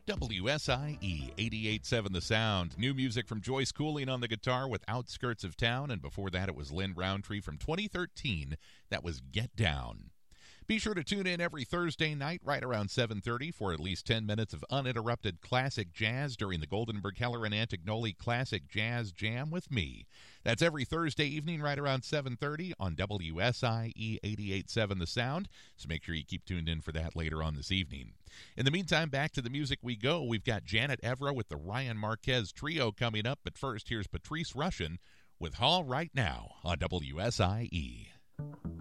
WSIE 88.7 The Sound. New music from Joyce Cooling on the guitar with Outskirts of Town, and before that it was Lynn Roundtree from 2013. That was Get Down. Be sure to tune in every Thursday night right around 7:30 for at least 10 minutes of uninterrupted classic jazz during the Goldenberg Keller and Antignoli Classic Jazz Jam with me. That's every Thursday evening right around 7:30 on WSIE 88.7 The Sound, so make sure you keep tuned in for that later on this evening. In the meantime, back to the music we go. We've got Janet Evra with the Ryan Marquez Trio coming up, but first here's Patrice Rushen with All Right Now on WSIE.